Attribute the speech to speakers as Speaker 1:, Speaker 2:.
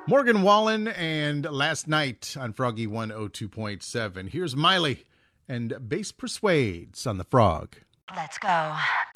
Speaker 1: Morgan Wallen and Last Night on Froggy 102.7. Here's Miley and Bass Persuades on the Frog.
Speaker 2: Let's go.